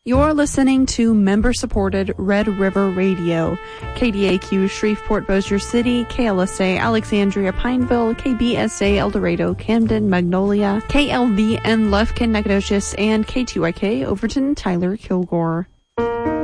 You're listening to member-supported Red River Radio, KDAQ Shreveport Bossier City, KLSA Alexandria Pineville, KBSA El Dorado Camden Magnolia, KLVN Lufkin Nacogdoches, and K2YK Overton Tyler Kilgore.